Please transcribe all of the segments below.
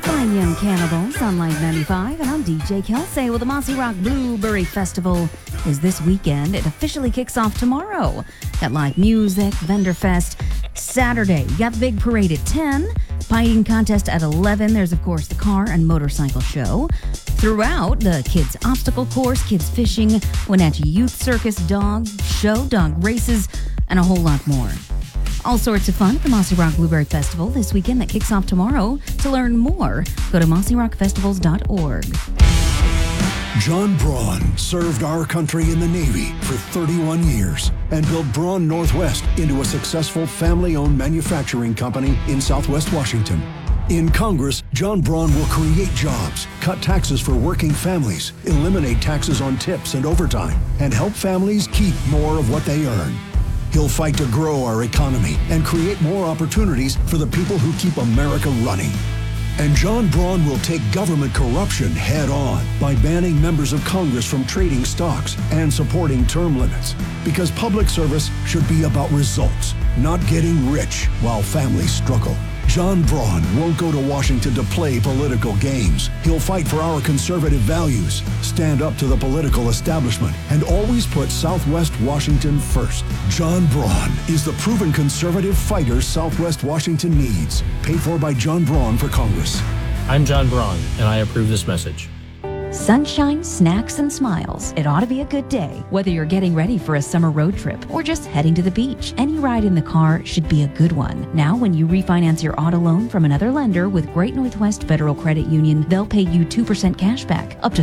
I'm Young Cannibals on Live 95, and I'm DJ Kelsey. Well, the Mossy Rock Blueberry Festival is this weekend. It officially kicks off tomorrow. Got live music, vendor fest. Saturday, you got the big parade at 10, pie eating contest at 11. There's, of course, the car and motorcycle show. Throughout, the kids' obstacle course, kids fishing, Wenatchee Youth Circus, dog show, dog races, and a whole lot more. All sorts of fun at the Mossy Rock Blueberry Festival this weekend that kicks off tomorrow. To learn more, go to mossyrockfestivals.org. John Braun served our country in the Navy for 31 years and built Braun Northwest into a successful family-owned manufacturing company in Southwest Washington. In Congress, John Braun will create jobs, cut taxes for working families, eliminate taxes on tips and overtime, and help families keep more of what they earn. He'll fight to grow our economy and create more opportunities for the people who keep America running. And John Braun will take government corruption head on by banning members of Congress from trading stocks and supporting term limits. Because public service should be about results, not getting rich while families struggle. John Braun won't go to Washington to play political games. He'll fight for our conservative values, stand up to the political establishment, and always put Southwest Washington first. John Braun is the proven conservative fighter Southwest Washington needs. Paid for by John Braun for Congress. I'm John Braun, and I approve this message. Sunshine, snacks, and smiles. It ought to be a good day, whether you're getting ready for a summer road trip or just heading to the beach. Any ride in the car should be a good one. Now, when you refinance your auto loan from another lender with Great Northwest Federal Credit Union, they'll pay you 2% cash back, up to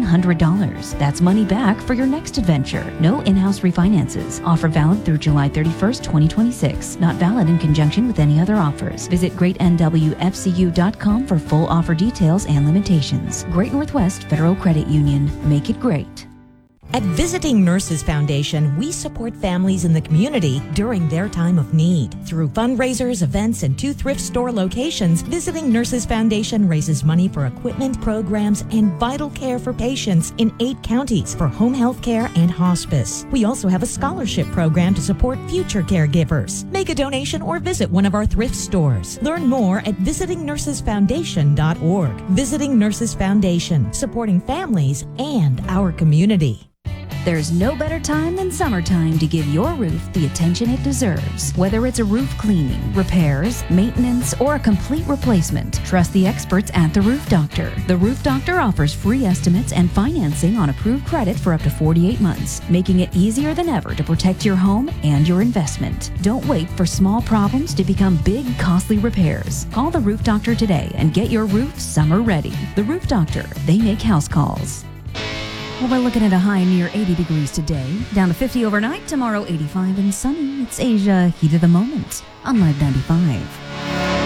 $1,500. That's money back for your next adventure. No in-house refinances. Offer valid through July 31st, 2026. Not valid in conjunction with any other offers. Visit greatnwfcu.com for full offer details and limitations. Great Northwest Federal Credit Union. Make it great. At Visiting Nurses Foundation, we support families in the community during their time of need. Through fundraisers, events, and 2 thrift store locations, Visiting Nurses Foundation raises money for equipment, programs, and vital care for patients in 8 counties for home health care and hospice. We also have a scholarship program to support future caregivers. Make a donation or visit one of our thrift stores. Learn more at visitingnurses.org. Visiting Nurses Foundation, supporting families and our community. There's no better time than summertime to give your roof the attention it deserves. Whether it's a roof cleaning, repairs, maintenance, or a complete replacement, trust the experts at The Roof Doctor. The Roof Doctor offers free estimates and financing on approved credit for up to 48 months, making it easier than ever to protect your home and your investment. Don't wait for small problems to become big, costly repairs. Call The Roof Doctor today and get your roof summer ready. The Roof Doctor, they make house calls. Well, we're looking at a high near 80 degrees today, down to 50 overnight, tomorrow 85 and sunny. It's Asia, heat of the moment on Live 95.